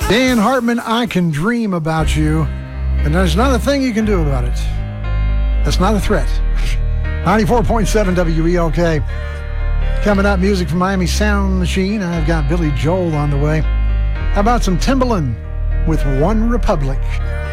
Dan Hartman, I Can Dream About You, and there's not a thing you can do about it. That's not a threat. 94.7 WELK. Coming up, music from Miami Sound Machine. I've got Billy Joel on the way. How about some Timbaland with One Republic?